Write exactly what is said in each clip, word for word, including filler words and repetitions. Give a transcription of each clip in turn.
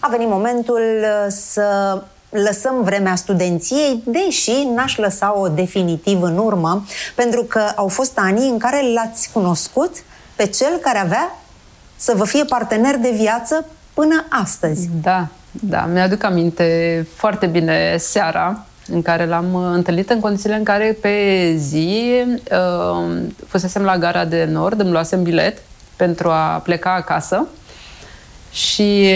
a venit momentul să lăsăm vremea studenției, deși n-aș lăsa-o definitiv în urmă, pentru că au fost ani în care l-ați cunoscut pe cel care avea să vă fie partener de viață până astăzi. Da, da, mi-aduc aminte foarte bine seara în care l-am întâlnit, în condițiile în care pe zi uh, fusesem la gara de Nord, îmi luasem bilet pentru a pleca acasă și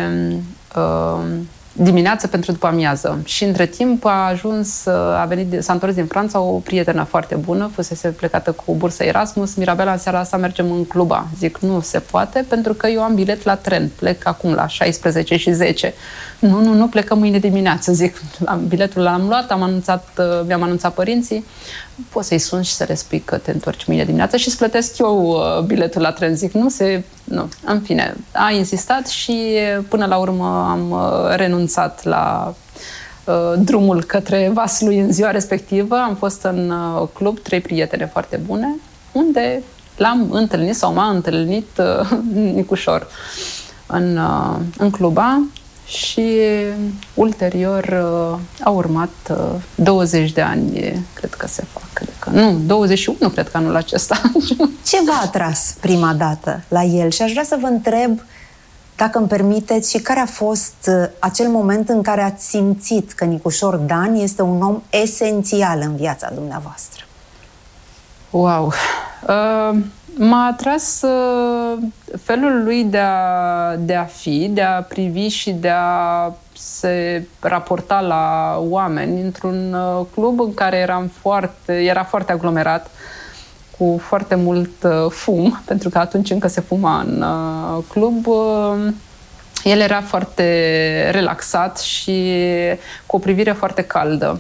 uh, dimineață pentru după amiază. Și între timp a ajuns, a venit, s-a întors din Franța o prietenă foarte bună, fusese plecată cu bursă Erasmus. Mirabela, în seara asta mergem în Cluba. Zic, nu se poate, pentru că eu am bilet la tren. Plec acum la șaisprezece și zece. Nu, nu, nu, plecăm mâine dimineață. Zic, am, biletul l-am luat, am anunțat, mi-am anunțat părinții. Poți să-i suni și să le spui că te întorci mâine dimineață și îți plătesc eu biletul la tren. Zic, nu se... Nu. În fine, a insistat și până la urmă am renunțat la uh, drumul către Vaslui în ziua respectivă. Am fost în uh, club, trei prietene foarte bune, unde l-am întâlnit sau m-a întâlnit uh, Nicușor în, uh, în Cluba. Și ulterior uh, a urmat uh, douăzeci de ani, cred că se fac. Cred că, nu, douăzeci și unu, cred că anul acesta. Ce v-a atras prima dată la el? Și aș vrea să vă întreb, dacă îmi permiteți, și care a fost uh, acel moment în care ați simțit că Nicușor Dan este un om esențial în viața dumneavoastră? Wow! Uh... M-a atras uh, felul lui de a, de a fi, de a privi și de a se raporta la oameni într-un uh, club în care eram foarte, era foarte aglomerat, cu foarte mult uh, fum, pentru că atunci încă se fuma în uh, club. Uh, el era foarte relaxat și cu o privire foarte caldă.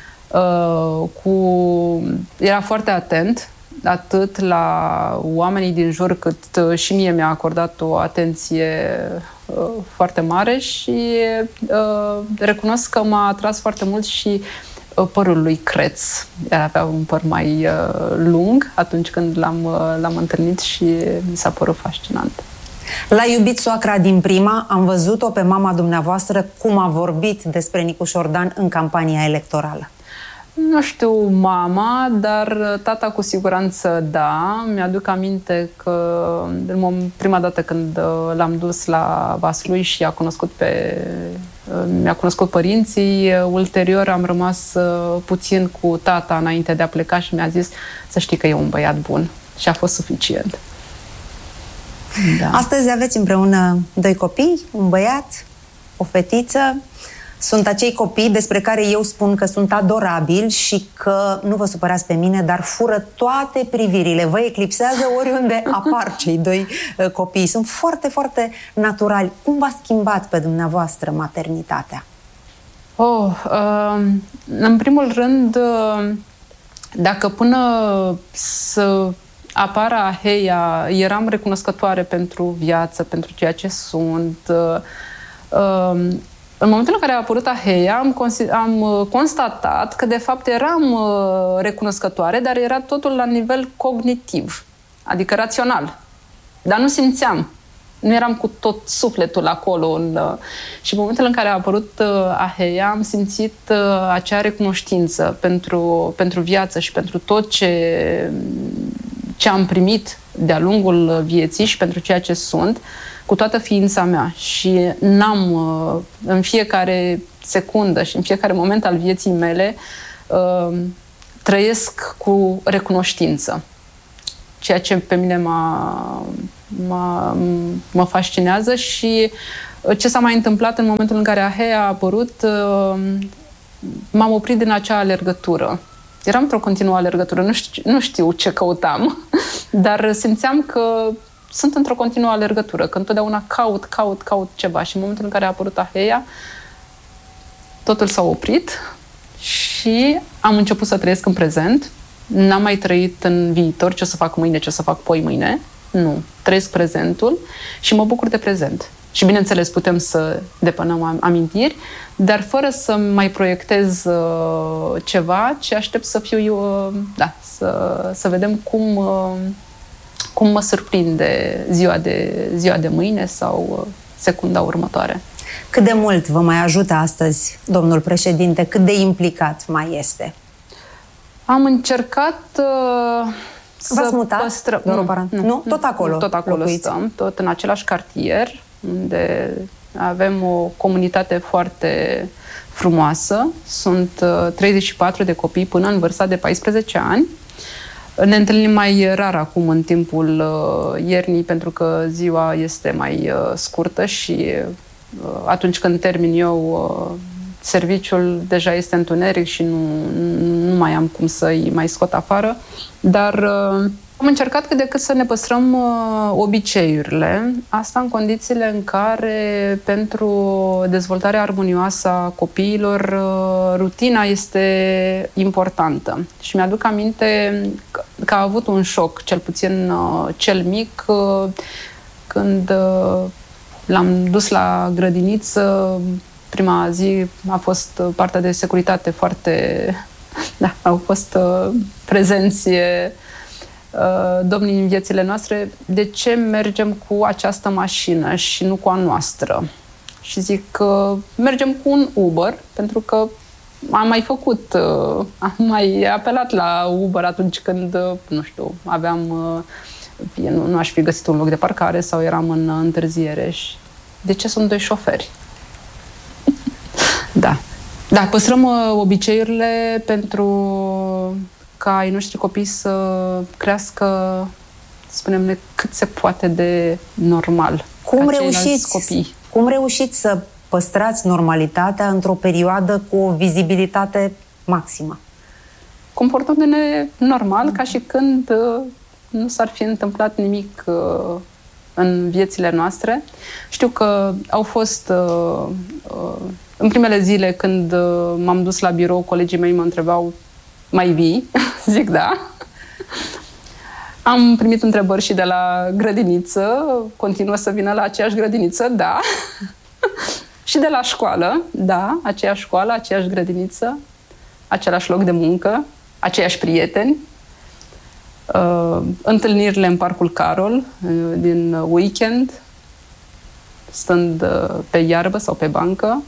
Uh, cu, era foarte atent atât la oamenii din jur, cât și mie mi-a acordat o atenție uh, foarte mare și uh, recunosc că m-a atras foarte mult și uh, părul lui Creț. El avea un păr mai uh, lung atunci când l-am, uh, l-am întâlnit și mi s-a părut fascinant. L-a iubit soacra din prima, am văzut-o pe mama dumneavoastră cum a vorbit despre Nicușor Dan în campania electorală. Nu știu mama, dar tata cu siguranță da. Mi-aduc aminte că prima dată când l-am dus la Vaslui și a cunoscut pe, mi-a cunoscut părinții, ulterior am rămas puțin cu tata înainte de a pleca și mi-a zis să știi că e un băiat bun. Și a fost suficient. Da. Astăzi aveți împreună doi copii, un băiat, o fetiță. Sunt acei copii despre care eu spun că sunt adorabili și că, nu vă supărați pe mine, dar fură toate privirile. Vă eclipsează oriunde apar cei doi uh, copii. Sunt foarte, foarte naturali. Cum v-a schimbat pe dumneavoastră maternitatea? Oh, uh, în primul rând, uh, dacă până să apară Aheia eram recunoscătoare pentru viață, pentru ceea ce sunt... Uh, uh, În momentul în care a apărut Aheia, am, am constatat că, de fapt, eram uh, recunoscătoare, dar era totul la nivel cognitiv, adică rațional. Dar nu simțeam. Nu eram cu tot sufletul acolo. În, uh, și în momentul în care a apărut uh, Aheia, am simțit uh, acea recunoștință pentru, pentru viață și pentru tot ce, ce am primit de-a lungul vieții și pentru ceea ce sunt, cu toată ființa mea. Și n-am, în fiecare secundă și în fiecare moment al vieții mele, trăiesc cu recunoștință. Ceea ce pe mine mă, mă, mă fascinează. Și ce s-a mai întâmplat în momentul în care Aheia a apărut, m-am oprit din acea alergătură. Eram într-o continuă alergătură, nu știu, nu știu ce căutam, dar simțeam că sunt într-o continuă alergătură, că întotdeauna caut, caut, caut ceva. Și în momentul în care a apărut Aheia, totul s-a oprit și am început să trăiesc în prezent. N-am mai trăit în viitor, ce o să fac mâine, ce o să fac poi mâine. Nu. Trăiesc prezentul și mă bucur de prezent. Și bineînțeles putem să depănăm amintiri, dar fără să mai proiectez uh, ceva, ci aștept să fiu eu, uh, da, să, să vedem cum... Uh, cum mă surprinde ziua de, ziua de mâine sau secunda următoare. Cât de mult vă mai ajută astăzi, domnul președinte? Cât de implicat mai este? Am încercat uh, să mutat, păstrăm... Nu, nu, nu, tot acolo. Nu, tot acolo locuiți. Stăm, tot în același cartier, unde avem o comunitate foarte frumoasă. Sunt uh, treizeci și patru de copii până în vârsta de paisprezece ani. Ne întâlnim mai rar acum în timpul uh, iernii, pentru că ziua este mai uh, scurtă și uh, atunci când termin eu uh, serviciul, deja este întuneric și nu, nu mai am cum să-i mai scot afară. Dar uh, am încercat cât de cât să ne păstrăm uh, obiceiurile, asta în condițiile în care pentru dezvoltarea armonioasă a copiilor uh, rutina este importantă. Și mi-aduc aminte că, că a avut un șoc, cel puțin uh, cel mic, uh, când uh, l-am dus la grădiniță. Prima zi a fost partea de securitate foarte... Da, au fost uh, prezenți uh, domnii în viețile noastre. De ce mergem cu această mașină și nu cu a noastră? Și zic că mergem cu un Uber, pentru că am mai făcut, uh, am mai apelat la Uber atunci când, uh, nu știu, aveam... Uh, nu, nu aș fi găsit un loc de parcare sau eram în uh, întârziere. Și de ce sunt doi șoferi? Da. Da, păstrăm uh, obiceiurile pentru ca ai noștri copii să crească, spunem noi, cât se poate de normal. Cum reușiți, copii. cum reușiți să păstrați normalitatea într-o perioadă cu o vizibilitate maximă? Comportându-ne normal, ca și când uh, nu s-ar fi întâmplat nimic uh, în viețile noastre. Știu că au fost... Uh, uh, În primele zile, când uh, m-am dus la birou, colegii mei mă întrebau, mai vii? Zic da. Am primit întrebări și de la grădiniță, continuă să vină la aceeași grădiniță, da. Și de la școală, da, aceeași școală, aceeași grădiniță, același loc de muncă, aceiași prieteni. Uh, întâlnirile în Parcul Carol, uh, din weekend, stând uh, pe iarbă sau pe bancă.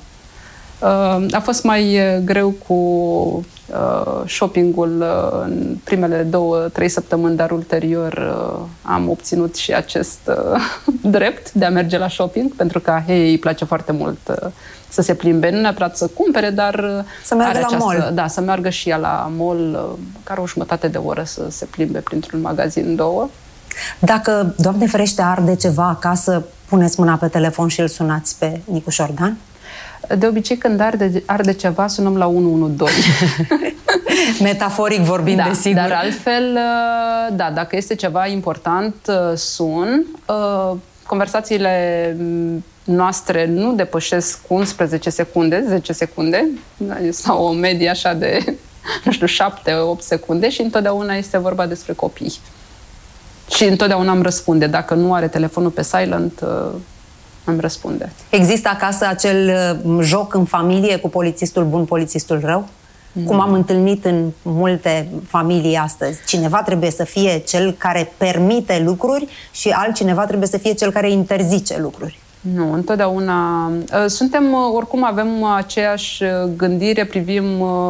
A fost mai greu cu uh, shoppingul uh, în primele două, trei săptămâni, dar ulterior uh, am obținut și acest uh, drept de a merge la shopping, pentru că Hei îi place foarte mult uh, să se plimbe, nu neapărat să cumpere, dar uh, să meargă are la această, mall. Da, să meargă și ea la mall, uh, care o jumătate de oră să se plimbe printr-un magazin, două. Dacă, Doamne ferește, arde ceva acasă, puneți mâna pe telefon și îl sunați pe Nicu Șordan? De obicei, când arde, arde ceva, sunăm la unu unu doi. Metaforic vorbind, da, desigur. Dar altfel, da, dacă este ceva important, sun. Conversațiile noastre nu depășesc unsprezece secunde, zece secunde, sau o medie așa de, nu știu, șapte opt secunde și întotdeauna este vorba despre copii. Și întotdeauna îmi răspunde. Dacă nu are telefonul pe silent, îmi răspunde. Există acasă acel joc în familie cu polițistul bun, polițistul rău? Mm. Cum am întâlnit în multe familii astăzi. Cineva trebuie să fie cel care permite lucruri și altcineva trebuie să fie cel care interzice lucruri. Nu, întotdeauna. Suntem, oricum avem aceeași gândire, privim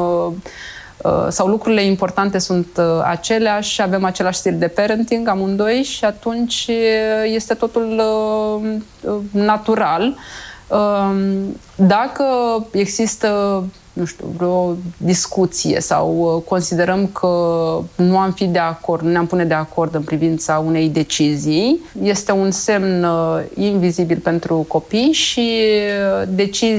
sau lucrurile importante sunt aceleași, avem același stil de parenting amândoi și atunci este totul natural. Dacă există, nu știu, vreo discuție sau considerăm că nu am fi de acord, nu ne-am pune de acord în privința unei decizii, este un semn invizibil pentru copii și decizii